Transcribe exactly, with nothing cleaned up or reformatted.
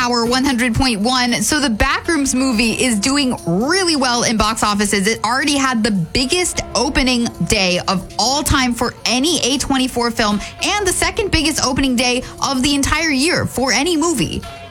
Power one hundred point one. So the Backrooms movie is doing really well in box offices. It already had the biggest opening day of all time for any A twenty-four film and the second biggest opening day of the entire year for any movie.